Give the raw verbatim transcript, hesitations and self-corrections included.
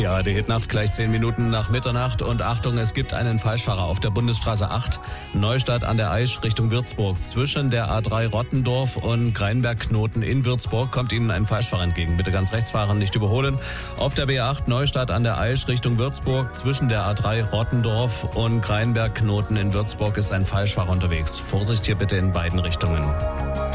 Ja, die Hitnacht gleich zehn Minuten nach Mitternacht und Achtung, es gibt einen Falschfahrer auf der Bundesstraße acht, Neustadt an der Aisch Richtung Würzburg. Zwischen der A drei Rottendorf und Greinberg-Knoten in Würzburg kommt Ihnen ein Falschfahrer entgegen. Bitte ganz rechts fahren, nicht überholen. Auf der B acht Neustadt an der Aisch Richtung Würzburg. Zwischen der A drei Rottendorf und Greinberg-Knoten in Würzburg ist ein Falschfahrer unterwegs. Vorsicht hier bitte in beiden Richtungen.